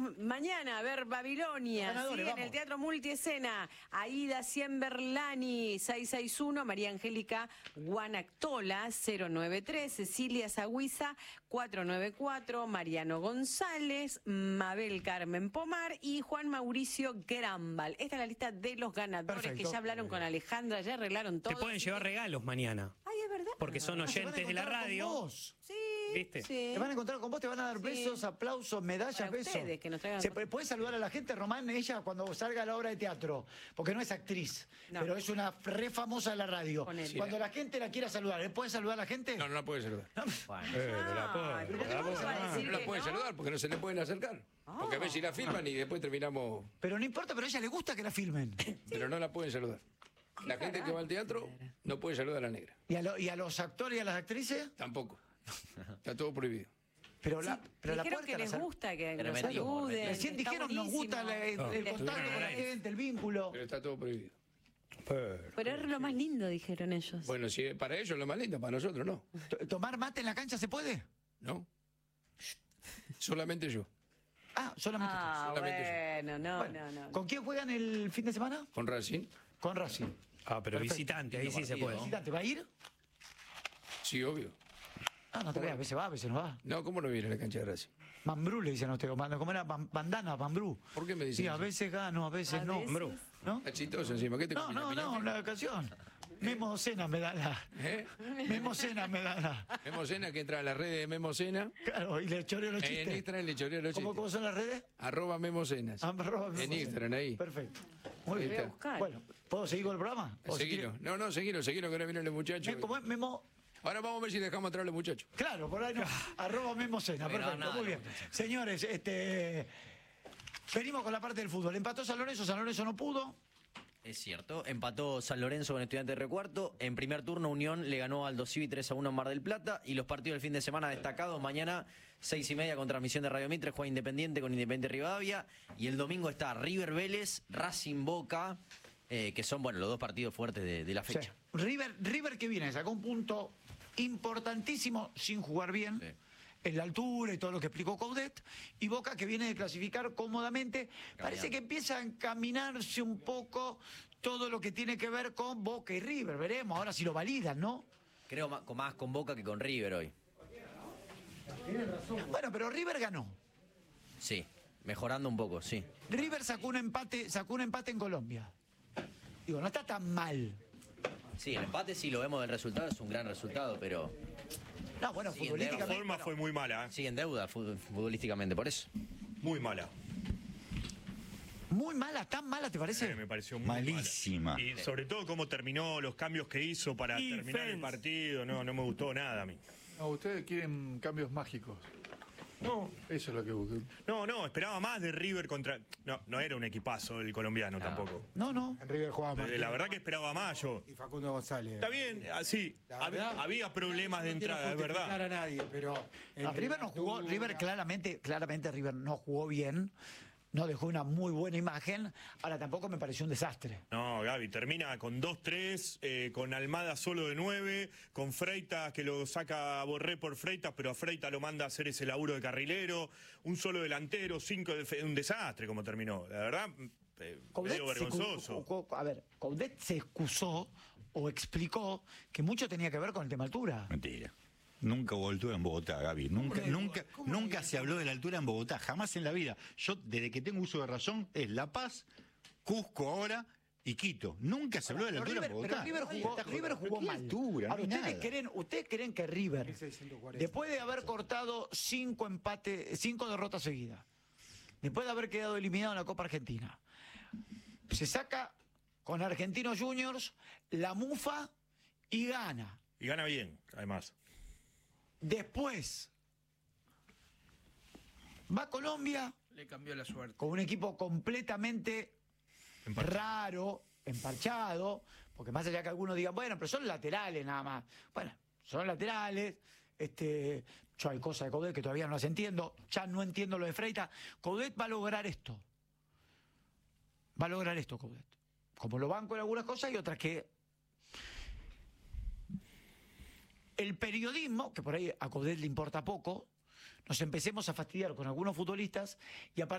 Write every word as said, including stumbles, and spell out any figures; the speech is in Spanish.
mañana a ver Babilonia, Ganadores, ¿sí? En vamos. el Teatro Multiescena. Aida Cienberlani, seiscientos sesenta y uno. María Angélica Guanactola, cero noventa y tres. Cecilia Zaguiza, cuatrocientos noventa y cuatro. Mariano González, Mabel Carmen Pomar y Juan Mauricio Grambal. Esta es la lista de los ganadores. Perfecto. Que ya hablaron con Alejandra, ya arreglaron todo. Te pueden llevar regalos mañana. Ay, es verdad. Porque son Ah, se van a oyentes de la encontrar con radio. vos. Sí, ¿Viste? sí. Te van a encontrar con vos, te van a dar Sí. besos, aplausos, medallas, Para besos. ustedes, que nos traigan ¿Se cosas. puede saludar a la gente, Román, ella cuando salga a la obra de teatro? Porque no es actriz, No. pero es una re famosa de la radio. Ponele. Cuando la gente la quiera saludar, ¿eh? ¿Puede saludar a la gente? No, no la puede saludar. Eh, no la puedo, Ay, pero no la ¿cómo puedo. va a decir No la que puede no? saludar porque no se le pueden acercar. Porque a ver si la filman y después terminamos. Pero no importa, pero a ella le gusta que la filmen. Pero no la pueden saludar. La gente que va al teatro no puede saludar a la negra. ¿Y a, lo- y a los actores y a las actrices? Tampoco. Está todo prohibido. Pero la, pero la Dijeron puerta que la les sal- gusta que Pero los mentimos, saluden. Recién Está dijeron nos gusta la- el, buenísimo. el Les contacto gusta. con la gente, el vínculo. Pero está todo prohibido. Pero es lo más lindo, dijeron ellos. Bueno, si para ellos es lo más lindo, para nosotros no. T- ¿Tomar mate en la cancha se puede? ¿No? Solamente yo. Ah, solamente Ah, solamente bueno, no, Bueno, no, no. ¿con quién juegan el fin de semana? Con Racing. Con Racing. Ah, pero Perfecto. visitante, ahí sí se puede. Visitante, ¿va a ir? Sí, obvio. Ah, no te veas, a veces va, a veces no va. No, ¿cómo no viene a la cancha de Racing? Mambrú le dicen a usted, ¿cómo era? Ban- Bandana, Mambrú. ¿Por qué me dicen Sí, a eso? veces gano, a veces A no. veces. Mambrú, ¿no? Está chistoso encima. ¿Qué te No, comiste, no, no, piñón? la canción. Memo Cena me da la. ¿Eh? Memo Cena me da la. Memo Cena, que entra a las redes de Memo Cena. Claro, y le choreo los En chistes. Instagram le choreo los ¿Cómo, chistes. ¿Cómo son las redes? Arroba Memo Cenas. Arroba Memo En Cena. Instagram, ahí. Perfecto. Muy Ahí bien. está. buscar. Bueno, ¿puedo seguir con el programa? ¿O si Seguilo. quiere- No, no, seguilo, seguilo, que ahora vienen los muchachos. Me- ¿Cómo es Memo? Ahora vamos a ver si dejamos atrás a los muchachos. Claro, por ahí no. Arroba Memo Cena, Pero perfecto, nada, muy bien. Señores, este. Venimos con la parte del fútbol. Empató San Lorenzo, San Lorenzo no pudo. Es cierto, empató San Lorenzo con Estudiantes de Recuarto. En primer turno, Unión le ganó al Aldosivi tres a uno en Mar del Plata. Y los partidos del fin de semana destacados: mañana, seis y media, con transmisión de Radio Mitre, juega Independiente con Independiente Rivadavia. Y el domingo está River Vélez, Racing Boca, eh, que son, bueno, los dos partidos fuertes de, de la Sí. fecha. River, River que viene, sacó un punto importantísimo sin jugar bien. Sí. En la altura y todo lo que explicó Coudet, y Boca que viene de clasificar cómodamente. Parece que empieza a encaminarse un poco todo lo que tiene que ver con Boca y River. Veremos ahora si lo validan, ¿no? Creo ma- con- más con Boca que con River hoy. Bueno, pero River ganó. Sí, mejorando un poco, sí. River sacó un empate, sacó un empate en Colombia. Digo, no está tan mal. Sí, el empate, si lo vemos del resultado, es un gran resultado, pero No, bueno, Sí, en La futbolísticamente. forma fue muy mala, ¿eh? sigue en deuda fu- futbolísticamente, por eso. Muy mala. Muy mala, tan mala, ¿te parece? Eh, me pareció muy Malísima. mala. Y sobre todo cómo terminó, los cambios que hizo para terminar el partido. No, no me gustó nada a mí. No, ustedes quieren cambios mágicos. No, Eso es lo que buscan. no, no, esperaba más de River contra... No, no era un equipazo el colombiano tampoco. No, no. En River jugaba Eh, La verdad que esperaba más yo. y Facundo González. Está bien, así. La verdad, Había problemas de no quiero entrada, es justificar verdad. a nadie, pero No, River no jugó, River claramente, claramente River no jugó bien, no dejó una muy buena imagen, ahora tampoco me pareció un desastre. No, Gaby, termina con dos tres, eh, con Almada solo de nueve, con Freitas que lo saca a Borré por Freitas, pero a Freitas lo manda a hacer ese laburo de carrilero, un solo delantero, cinco de un desastre como terminó. La verdad, eh, Coudet medio se vergonzoso. excu- a ver, Coudet se excusó o explicó que mucho tenía que ver con el tema altura. Mentira. Nunca hubo altura en Bogotá, Gaby. Nunca, nunca, nunca se habló de la altura en Bogotá. Jamás en la vida. Yo, desde que tengo uso de razón, es La Paz, Cusco ahora y Quito. Nunca se habló de la Pero altura River, en pero Bogotá. River jugó, Está River jugando. jugó ¿Qué mal. altura? Ahora, No hay ¿ustedes nada. creen, ¿ustedes creen que River, ciento cuarenta. después de haber cortado cinco empates, cinco derrotas seguidas, después de haber quedado eliminado en la Copa Argentina, se saca con Argentinos Juniors la mufa y gana? Y gana bien, además. Después va a Colombia Le cambió la suerte. con un equipo completamente Emparchado. raro, emparchado, porque más allá que algunos digan, bueno, pero son laterales nada más. Bueno, son laterales. Este, yo hay cosas de Coudet que todavía no las entiendo, ya no entiendo lo de Freitas. Coudet va a lograr esto. Va a lograr esto, Coudet. Como lo banco en algunas cosas y otras que el periodismo, que por ahí a Coudet le importa poco, nos empecemos a fastidiar con algunos futbolistas y a